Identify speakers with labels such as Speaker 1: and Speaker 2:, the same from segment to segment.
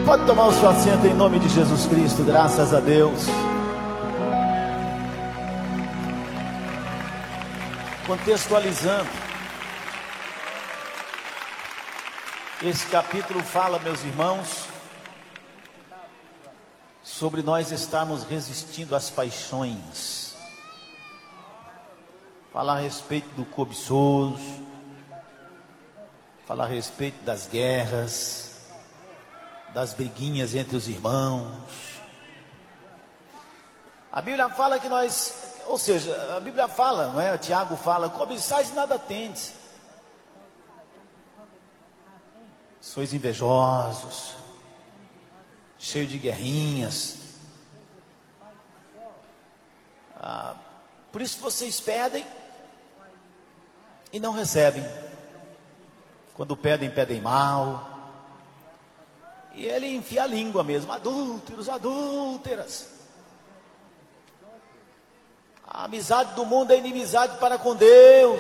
Speaker 1: Pode tomar o seu assento em nome de Jesus Cristo, graças a Deus. Contextualizando, esse capítulo fala, meus irmãos, sobre nós estarmos resistindo às paixões. Fala a respeito do cobiçoso, fala a respeito das guerras, das briguinhas entre os irmãos. A Bíblia fala que nós, ou seja, a Bíblia fala, não é? Tiago fala, cobiçais e nada tendes. Sois invejosos, cheio de guerrinhas. Por isso vocês pedem e não recebem. Quando pedem, pedem mal. E ele enfia a língua mesmo, adúlteros, adúlteras. A amizade do mundo é inimizade para com Deus.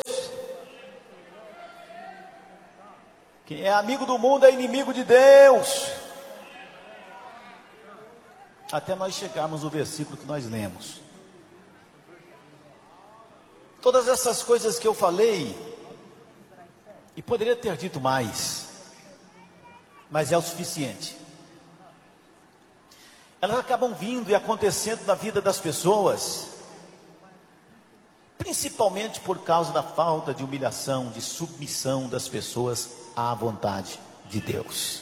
Speaker 1: Quem é amigo do mundo é inimigo de Deus. Até nós chegarmos no versículo que nós lemos. Todas essas coisas que eu falei, e poderia ter dito mais, mas é o suficiente. Elas acabam vindo e acontecendo na vida das pessoas, principalmente por causa da falta de humilhação, de submissão das pessoas à vontade de Deus.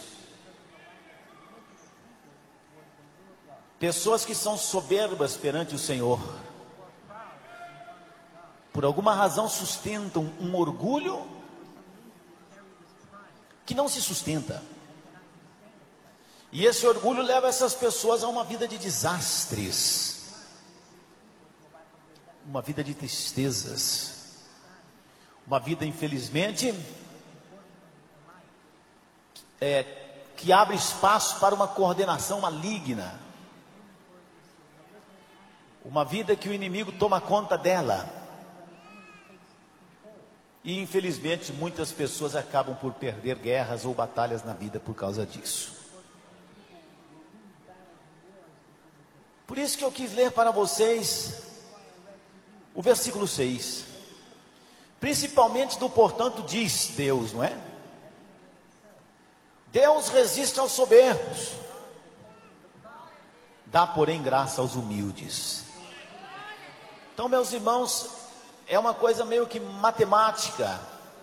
Speaker 1: Pessoas que são soberbas perante o Senhor, por alguma razão sustentam um orgulho que não se sustenta. E esse orgulho leva essas pessoas a uma vida de desastres, uma vida de tristezas, uma vida, infelizmente, que abre espaço para uma coordenação maligna, uma vida que o inimigo toma conta dela. E infelizmente muitas pessoas acabam por perder guerras ou batalhas na vida por causa disso. Por isso que eu quis ler para vocês o versículo 6. Principalmente do portanto diz Deus, não é? Deus resiste aos soberbos, dá porém graça aos humildes. Então, meus irmãos, é uma coisa meio que matemática.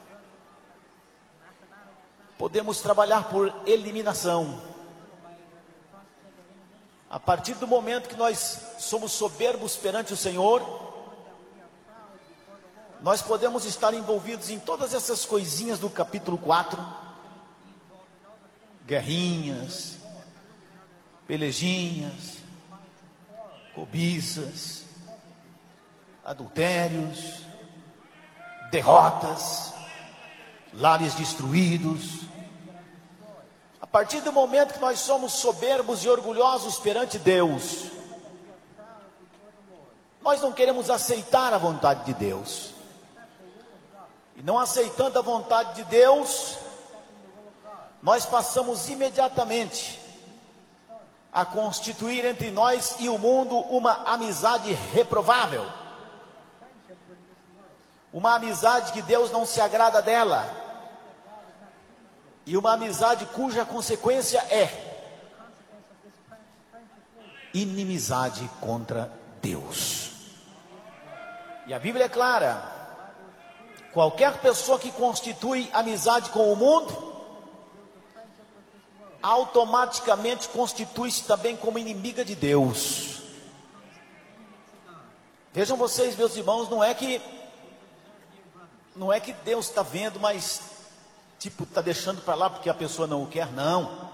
Speaker 1: Podemos trabalhar por eliminação. A partir do momento que nós somos soberbos perante o Senhor, nós podemos estar envolvidos em todas essas coisinhas do capítulo 4. Guerrinhas, pelejinhas, cobiças, adultérios, derrotas, lares destruídos. A partir do momento que nós somos soberbos e orgulhosos perante Deus, nós não queremos aceitar a vontade de Deus. E não aceitando a vontade de Deus, nós passamos imediatamente a constituir entre nós e o mundo uma amizade reprovável. Uma amizade que Deus não se agrada dela. E uma amizade cuja consequência é inimizade contra Deus. E a Bíblia é clara: qualquer pessoa que constitui amizade com o mundo, automaticamente constitui-se também como inimiga de Deus. Vejam vocês, meus irmãos, não é que Deus está vendo, mas está deixando para lá porque a pessoa não o quer, não.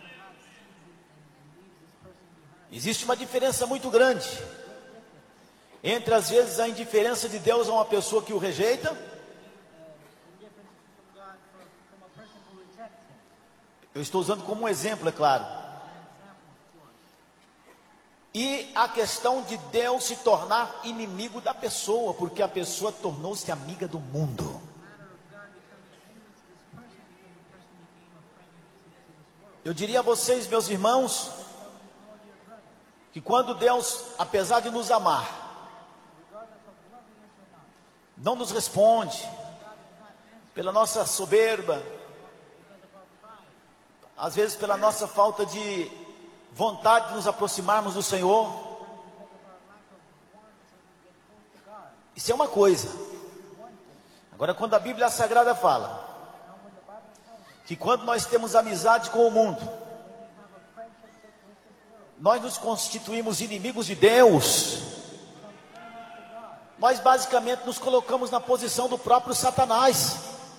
Speaker 1: Existe uma diferença muito grande entre, às vezes, a indiferença de Deus a uma pessoa que o rejeita. Eu estou usando como um exemplo, é claro. E a questão de Deus se tornar inimigo da pessoa, porque a pessoa tornou-se amiga do mundo. Eu diria a vocês, meus irmãos, que quando Deus, apesar de nos amar, não nos responde pela nossa soberba, às vezes pela nossa falta de vontade de nos aproximarmos do Senhor, isso é uma coisa. Agora, quando a Bíblia Sagrada fala que quando nós temos amizade com o mundo, nós nos constituímos inimigos de Deus, nós basicamente nos colocamos na posição do próprio Satanás.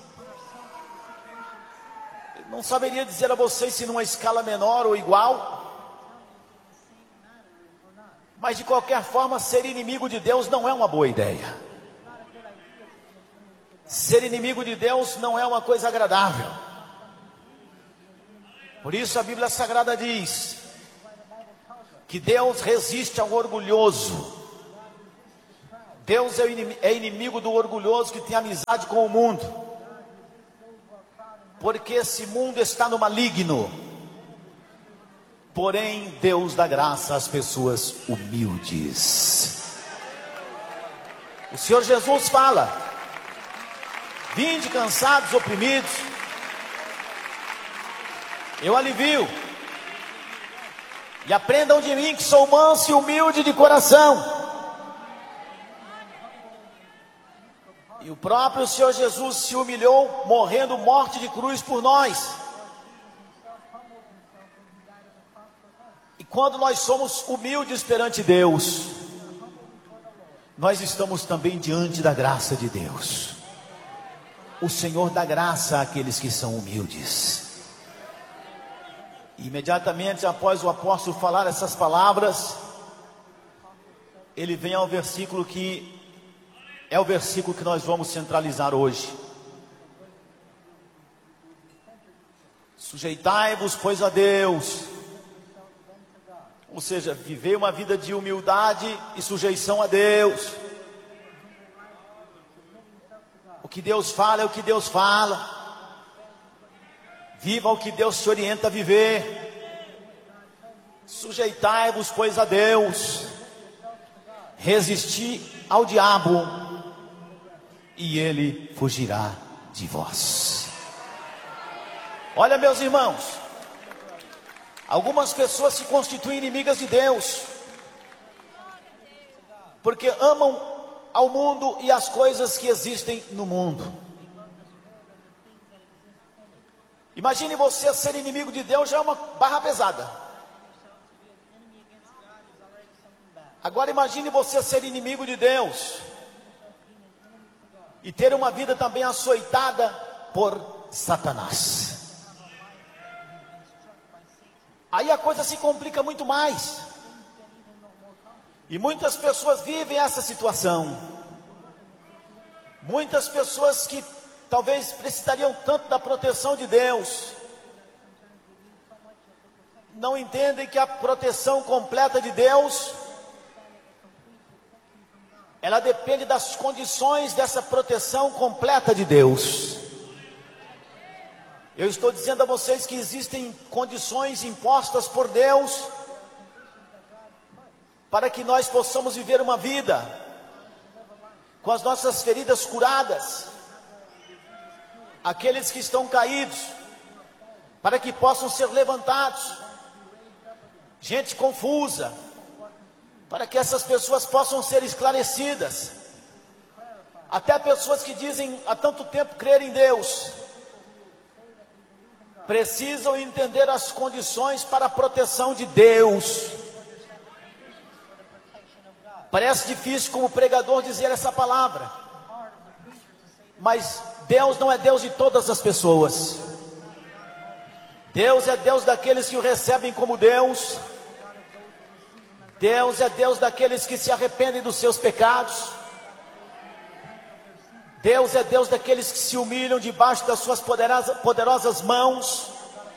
Speaker 1: Eu não saberia dizer a vocês se numa escala menor ou igual, mas de qualquer forma, ser inimigo de Deus não é uma boa ideia. Ser inimigo de Deus não é uma coisa agradável. Por isso a Bíblia Sagrada diz que Deus resiste ao orgulhoso. Deus é inimigo do orgulhoso que tem amizade com o mundo, porque esse mundo está no maligno. Porém, Deus dá graça às pessoas humildes. O Senhor Jesus fala: vinde cansados, oprimidos, eu alivio, e aprendam de mim que sou manso e humilde de coração. E o próprio Senhor Jesus se humilhou, morrendo morte de cruz por nós. E quando nós somos humildes perante Deus, nós estamos também diante da graça de Deus. O Senhor dá graça àqueles que são humildes. Imediatamente após o apóstolo falar essas palavras, ele vem ao versículo que é o versículo que nós vamos centralizar hoje. Sujeitai-vos, pois, a Deus. Ou seja, viver uma vida de humildade e sujeição a Deus. O que Deus fala é o que Deus fala. Viva o que Deus te orienta a viver. Sujeitai-vos, pois, a Deus. Resisti ao diabo, e ele fugirá de vós. Olha, meus irmãos, algumas pessoas se constituem inimigas de Deus, porque amam ao mundo e as coisas que existem no mundo. Imagine você ser inimigo de Deus, já é uma barra pesada. Agora imagine você ser inimigo de Deus e ter uma vida também açoitada por Satanás. Aí a coisa se complica muito mais. E muitas pessoas vivem essa situação. Muitas pessoas que talvez precisariam tanto da proteção de Deus, não entendem que a proteção completa de Deus, ela depende das condições dessa proteção completa de Deus. Eu estou dizendo a vocês que existem condições impostas por Deus para que nós possamos viver uma vida com as nossas feridas curadas. Aqueles que estão caídos, para que possam ser levantados. Gente confusa, para que essas pessoas possam ser esclarecidas. Até pessoas que dizem há tanto tempo crer em Deus, precisam entender as condições para a proteção de Deus. Parece difícil como pregador dizer essa palavra, mas Deus não é Deus de todas as pessoas. Deus é Deus daqueles que o recebem como Deus. Deus é Deus daqueles que se arrependem dos seus pecados. Deus é Deus daqueles que se humilham debaixo das suas poderosas mãos.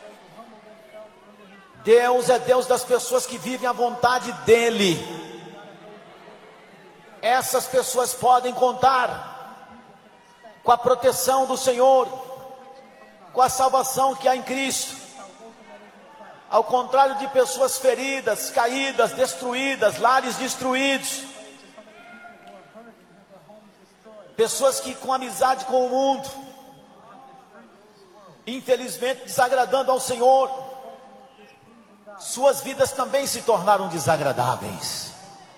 Speaker 1: Deus é Deus das pessoas que vivem a vontade dEle. Essas pessoas podem contar com a proteção do Senhor, com a salvação que há em Cristo. Ao contrário de pessoas feridas, caídas, destruídas, lares destruídos. Pessoas que com amizade com o mundo, infelizmente desagradando ao Senhor, suas vidas também se tornaram desagradáveis.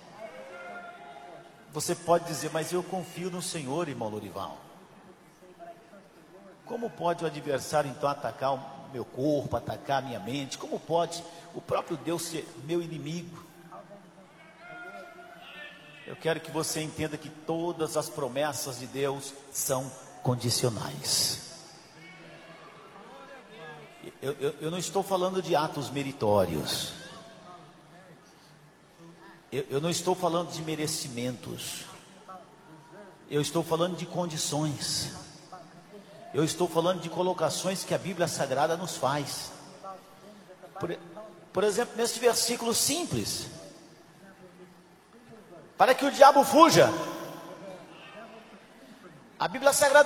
Speaker 1: Você pode dizer, mas eu confio no Senhor, irmão Lorival. Como pode o adversário então atacar o meu corpo, atacar a minha mente? Como pode o próprio Deus ser meu inimigo? Eu quero que você entenda que todas as promessas de Deus são condicionais. Eu não estou falando de atos meritórios. Eu não estou falando de merecimentos. Eu estou falando de condições. Eu estou falando de colocações que a Bíblia Sagrada nos faz. Por exemplo, nesse versículo simples: para que o diabo fuja. A Bíblia Sagrada